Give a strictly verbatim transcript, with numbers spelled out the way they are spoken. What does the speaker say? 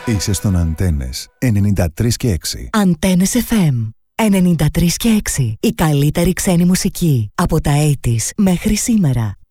Είσαι στον Αντένες ενενήντα τρία και έξι. Αντένες εφ εμ ενενήντα τρία και έξι. Η καλύτερη ξένη μουσική από τα ογδόντα μέχρι σήμερα.